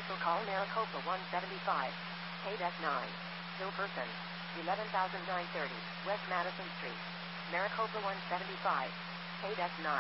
Also call Maricopa 175. KDEC 9. Still person. 11,930 West Madison Street. Maricopa 175. KDEC 9.